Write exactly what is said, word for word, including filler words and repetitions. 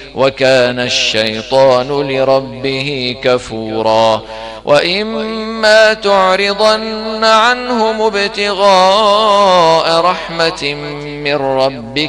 وكان الشيطان لربه كفورا. وإما تعرضن عنهم ابتغاء رحمة من ربك